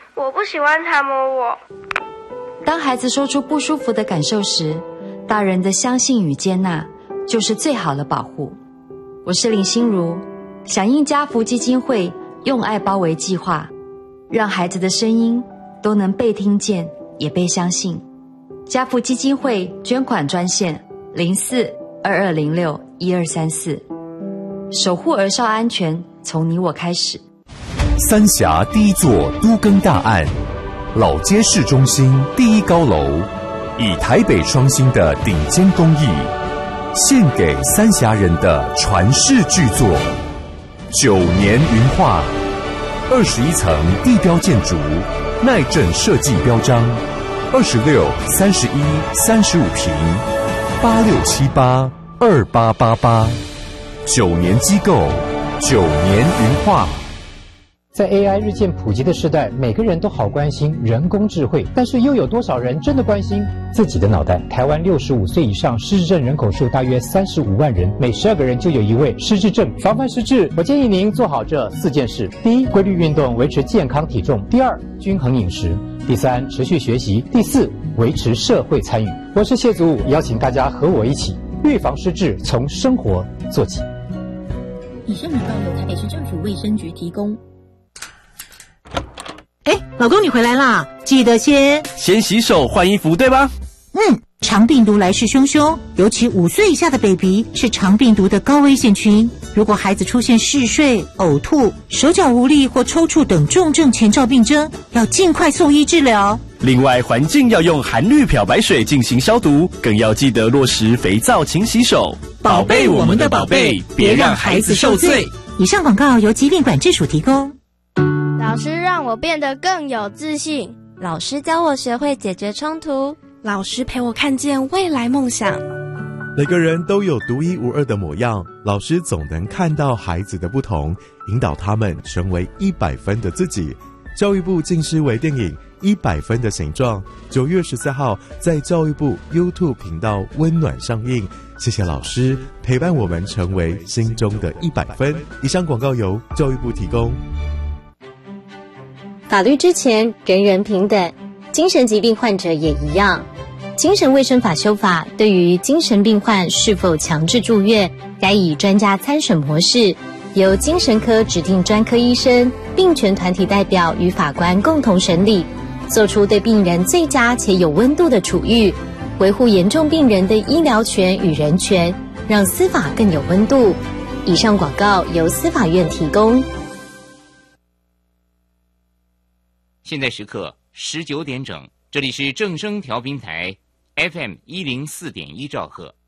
我不喜欢他摸我。 当孩子说出不舒服的感受时，大人的相信与接纳就是最好的保护。我是林心如，响应家福基金会用爱包围计划，让孩子的声音都能被听见也被相信。家福基金会捐款专线04-2206-1234，守护儿少安全，从你我开始。 三峡第一座都更大案，老街市中心第一高楼，以台北双星的顶尖工艺，献给三峡人的传世巨作9年云画，21层地标建筑，耐震设计标章，26、31、35坪，86782888，9年机构，9年云画。 在 AI 日渐普及的时代，每个人都好关心人工智慧，但是又有多少人真的关心自己的脑袋？台湾65岁以上失智症人口数大约35万人，每12个人就有一位失智症。防范失智，我建议您做好这4件事：第一，规律运动，维持健康体重；第二，均衡饮食；第三，持续学习；第四，维持社会参与。我是谢祖武，邀请大家和我一起预防失智，从生活做起。 以上广告由台北市政府卫生局提供。 老公，你回来啦！记得先洗手换衣服，对吧？ 肠病毒来势汹汹，尤其5岁以下的 baby 是肠病毒的高危险群。如果孩子出现嗜睡、呕吐、手脚无力或抽搐等重症前兆病征，要尽快送医治疗。 另外，环境要用含氯漂白水进行消毒，更要记得落实肥皂勤洗手。宝贝我们的宝贝，别让孩子受罪。 以上广告由疾病管制署提供。 老师让我变得更有自信， 老师教我学会解决冲突， 老师陪我看见未来梦想。 每个人都有独一无二的模样，老师总能看到孩子的不同，引导他们成为100分的自己。教育部近视微电影100分的形状，9月14号在教育部 YouTube 频道温暖上映。谢谢老师陪伴我们成为心中的100分。以上广告由教育部提供。 法律之前人人平等，精神疾病患者也一样。精神卫生法修法对于精神病患是否强制住院，该以专家参审模式，由精神科指定专科医生、病权团体代表与法官共同审理，做出对病人最佳且有温度的处遇，维护严重病人的医疗权与人权，让司法更有温度。以上广告由司法院提供。 现在时刻19点整，这里是正声调频台 FM104.1兆赫。